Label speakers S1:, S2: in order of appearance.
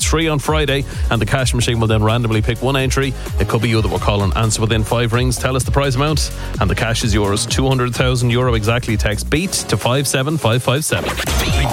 S1: 3 on Friday, and the cash machine will then randomly pick one entry. It could be you that we're calling. Answer within 5 rings. Tell us the prize amount, and the cash is yours. €200,000 exactly. Text BEAT to 57557.